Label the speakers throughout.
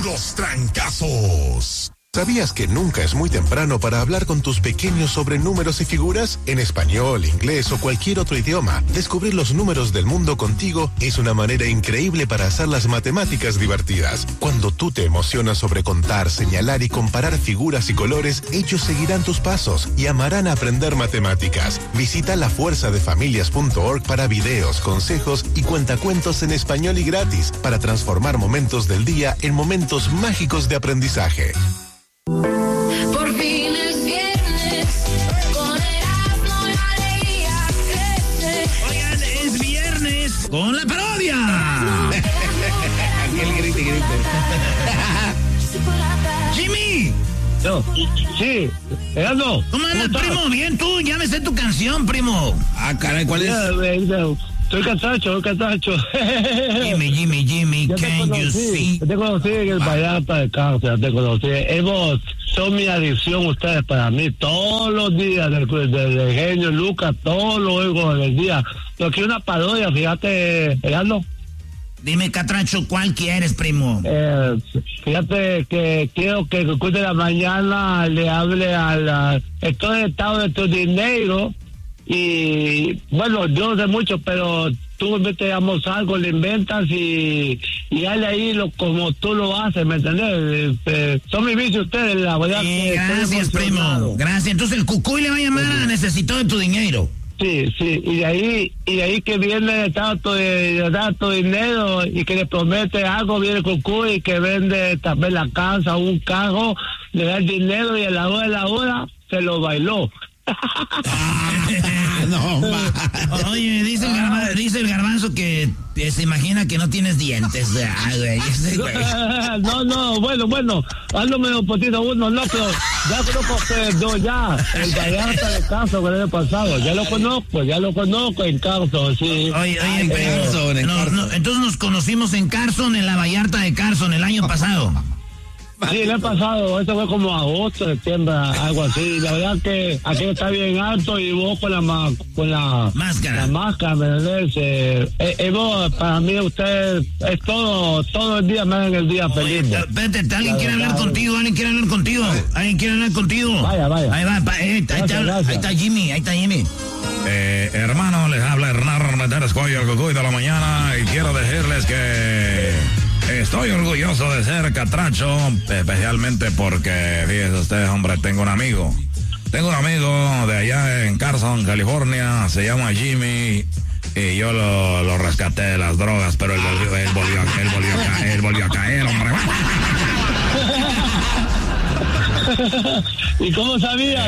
Speaker 1: Los trancazos. ¿Sabías que nunca es muy temprano para hablar con tus pequeños sobre números y figuras? En español, inglés o cualquier otro idioma, descubrir los números del mundo contigo es una manera increíble para hacer las matemáticas divertidas. Cuando tú te emocionas sobre contar, señalar y comparar figuras y colores, ellos seguirán tus pasos y amarán aprender matemáticas. Visita lafuerzadefamilias.org para videos, consejos y cuentacuentos en español y gratis para transformar momentos del día en momentos mágicos de aprendizaje.
Speaker 2: Por fin es viernes, con Erasmo y la alegría crece.
Speaker 3: Oigan, es viernes con la parodia.
Speaker 4: El grite.
Speaker 3: ¡Jimmy!
Speaker 4: No, sí, Erasmo.
Speaker 3: ¿Cómo andas, primo? Bien, tú, ya me sé tu canción, primo.
Speaker 4: Ah, caray, ¿cuál es?
Speaker 5: Estoy cansacho.
Speaker 3: Jimmy,
Speaker 5: Ya
Speaker 3: can you see?
Speaker 5: te conocí en el Vallarta de Cárcel, ya te conocí. Son mi adicción ustedes para mí. Todos los días del genio Lucas, todos los oigo del día. Lo que una parodia, fíjate, Erasmo.
Speaker 3: Dime, Catracho, ¿cuál quieres, primo?
Speaker 5: Fíjate que quiero que Cucuy de la mañana le hable estoy en estado de tu dinero. Y bueno, yo no sé mucho, pero tú te algo, le inventas y hazle ahí como tú lo haces, ¿me entendés? Son mis vicios ustedes, la verdad.
Speaker 3: Gracias, primo. Gracias. Entonces el Cucuy le va a llamar a Necesito de tu dinero.
Speaker 5: Sí, y de ahí que viene el tanto dinero y que le promete algo, viene Cucuy y que vende también la casa, un carro, le da el dinero y a la hora se lo bailó.
Speaker 4: No,
Speaker 3: Oye, dice el garbanzo que se imagina que no tienes dientes. Güey.
Speaker 5: No, bueno, hazlo medio potito uno, no, pero ya conozco ustedes ya, el Vallarta de Carson el año pasado, ya lo conozco en Carson, sí.
Speaker 3: Oye, entonces nos conocimos en Carson, en la Vallarta de Carson, el año pasado.
Speaker 5: Sí, el año pasado, esto fue como agosto, septiembre, algo así. La verdad que aquí está bien alto y vos con la
Speaker 3: máscara.
Speaker 5: La máscara, ¿me entendés? Vos, para mí, usted es todo el día, más en el día feliz.
Speaker 3: Espérate, ¿alguien quiere hablar contigo?
Speaker 5: Vaya.
Speaker 3: Ahí va, ahí está Jimmy.
Speaker 6: Hermano, les habla Hernán Meteres Cuello, el Cucuy de la mañana, y quiero decirles que estoy orgulloso de ser Catracho, especialmente porque, fíjense ustedes, hombre, tengo un amigo de allá en Carson, California, se llama Jimmy, y yo lo rescaté de las drogas, pero él volvió a caer, hombre.
Speaker 5: ¿Y cómo sabías?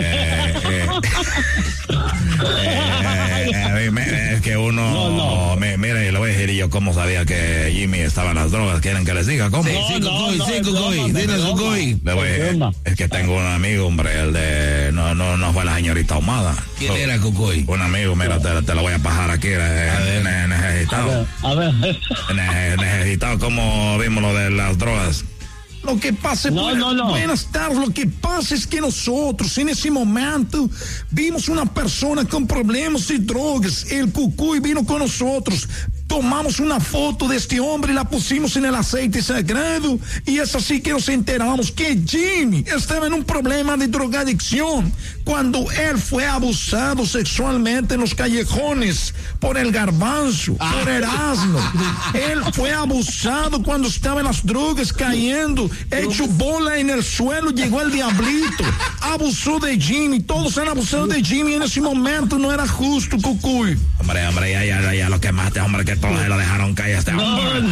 Speaker 6: Es que uno... Mire, le voy a decir yo cómo sabía que Jimmy estaba en las drogas. ¿Quieren que les diga cómo?
Speaker 4: Sí, Cucuy, dile Cucuy.
Speaker 6: Es que tengo un amigo, hombre, el de... No fue la señorita Ahumada.
Speaker 4: ¿Quién era, Cucuy?
Speaker 6: Un amigo, mira, te lo voy a pasar aquí. Necesitado.
Speaker 5: A ver.
Speaker 6: Necesitado, ¿cómo vimos lo de las drogas?
Speaker 7: Lo que pasa, buenas tardes, lo que pasa es que nosotros en ese momento vimos una persona con problemas de drogas, el Cucuy vino con nosotros, tomamos una foto de este hombre y la pusimos en el aceite sagrado y es así que nos enteramos que Jimmy estaba en un problema de drogadicción cuando él fue abusado sexualmente en los callejones por el garbanzo, por Erasmo. Él fue abusado cuando estaba en las drogas cayendo, hecho bola en el suelo, llegó el diablito, abusó de Jimmy, todos han abusado de Jimmy en ese momento, no era justo, Cucuy.
Speaker 6: Hombre, ya lo quemaste, hombre, que todos se lo dejaron caer a este hombre.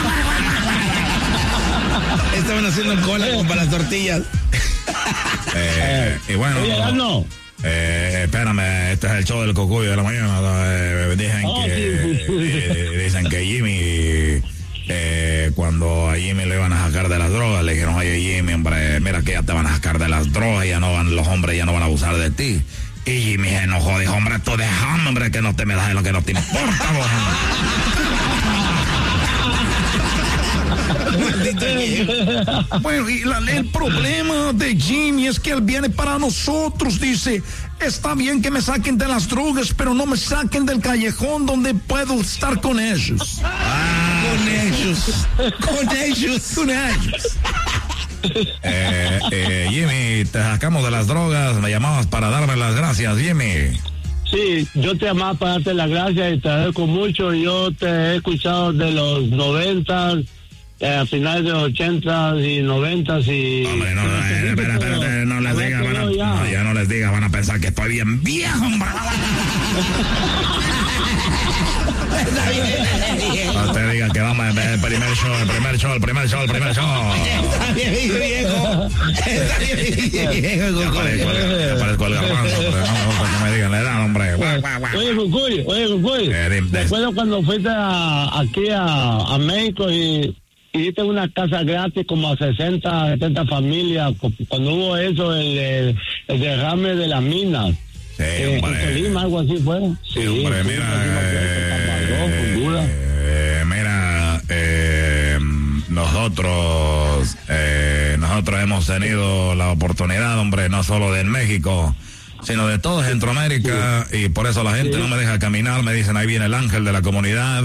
Speaker 4: Estaban haciendo cola como para las tortillas.
Speaker 6: Y bueno, espérame, este es el show del Cucuy de la mañana. Dicen que Jimmy, cuando a Jimmy le iban a sacar de las drogas, le dijeron, oye Jimmy, hombre, mira que ya te van a sacar de las drogas, los hombres ya no van a abusar de ti. Y Jimmy se enojó, dijo, hombre, tú dejame, hombre, que no te me das de lo que no te importa, vos.
Speaker 7: Bueno, y el problema de Jimmy es que él viene para nosotros, dice, está bien que me saquen de las drogas, pero no me saquen del callejón donde puedo estar con ellos.
Speaker 4: Con ellos.
Speaker 6: Jimmy, te sacamos de las drogas, me llamabas para darme las gracias, Jimmy.
Speaker 5: Sí, yo te llamaba para darte las gracias y te agradezco mucho. Yo te he escuchado de los 90, a finales de los 80 y 90 y...
Speaker 6: Hombre, espérate, no les digas, ya no les digas, van a pensar que estoy bien viejo, hombre. No te digas que vamos el primer show.
Speaker 3: Está bien viejo.
Speaker 6: Parezco el garbanzo, pero no me gusta que me digan la edad, hombre.
Speaker 5: Oye, Cucuy, recuerdo cuando fuiste aquí a México y hiciste una casa gratis como a 60, 70 familias, cuando hubo eso, el derrame de las minas.
Speaker 6: Sí, hombre.
Speaker 5: En Colima, algo así fue.
Speaker 6: Sí, hombre, nosotros hemos tenido la oportunidad, hombre, no solo de en México, sino de todo Centroamérica, y por eso la gente no me deja caminar, me dicen, ahí viene el ángel de la comunidad,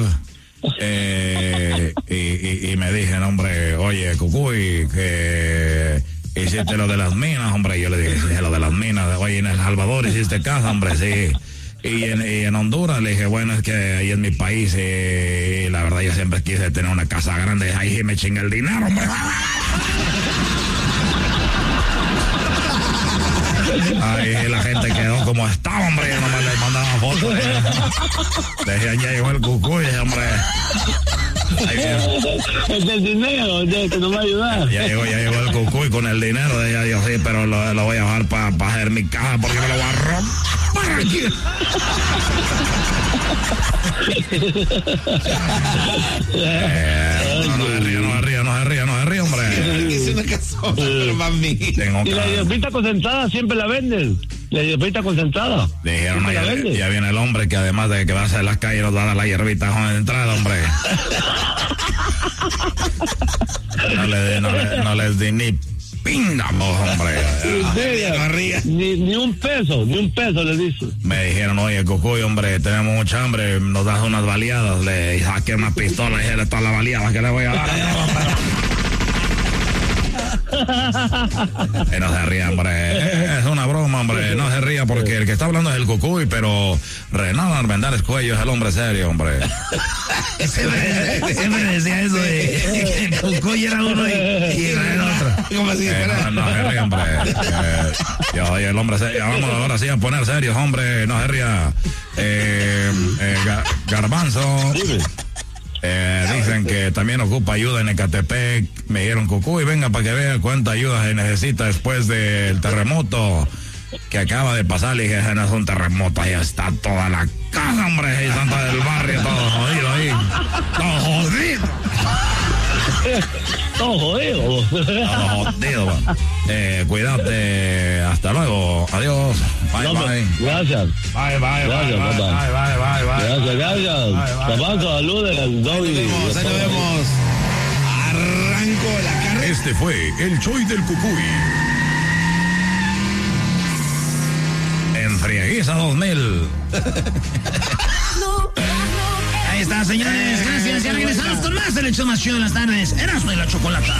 Speaker 6: y me dicen, hombre, oye, Cucuy, que hiciste lo de las minas, hombre. Yo le dije, sí, lo de las minas. Oye, en El Salvador hiciste casa, hombre, sí. Y en Honduras le dije, bueno, es que ahí es mi país y la verdad yo siempre quise tener una casa grande. Ahí me chinga el dinero, hombre. Ahí la gente quedó como estaba, hombre. Yo nomás les mandaba fotos. Decían, ya llegó el Cucuy, hombre.
Speaker 5: Es del dinero, es que no va a ayudar.
Speaker 6: Ya llegó el Cucuy con el dinero. Decía yo, sí, pero lo voy a dejar para hacer mi casa porque me lo voy a romper aquí. No se ríe, hombre.
Speaker 4: Es una casona, pero mami.
Speaker 5: Y la hierbita concentrada siempre la venden. La hierbita concentrada.
Speaker 6: Dijeron, no, ya viene el hombre que además de que va a hacer las calles nos da la hierbita concentrada, hombre. No les di ni pingamos, hombre.
Speaker 5: Ni un peso le dice.
Speaker 6: Me dijeron, oye, Cucuy, hombre, tenemos mucha hambre, nos das unas baleadas. Le saqué una pistola y dije, todas las baleadas que le voy a dar. No se ría, hombre. Es una broma, hombre. No se ría porque el que está hablando es el Cucuy, pero Renan Armendáriz Cuello es el hombre serio, hombre.
Speaker 3: Siempre decía eso de el Cucuy era uno y era el otro.
Speaker 4: ¿Cómo así?
Speaker 6: No se ría, hombre. Oye, el hombre serio. Vamos ahora sí a poner serios, hombre. No se ría. Garbanzo. Dicen que también ocupa ayuda en Ecatepec. Me dijeron, Cucuy, venga para que vea cuánta ayuda se necesita después del terremoto que acaba de pasar. Le dije, no es un terremoto, ahí está toda la casa, hombre, ahí Santa del barrio, todo jodido ahí. Todo jodido.
Speaker 5: Todo jodido.
Speaker 6: Todo jodido, man. Cuídate, hasta luego, adiós. Bye.
Speaker 5: Gracias.
Speaker 6: Bye.
Speaker 5: Gracias. Tabaco, saludos,
Speaker 4: Ahí nos vemos. Arranco la carrera.
Speaker 1: Este fue el Choy del Cucuy.
Speaker 6: En Frieguiza 2000.
Speaker 3: Ahí está, señores. Gracias. Ya regresamos con más del hecho más chido de las tardes. Erasmo y la Chocolata.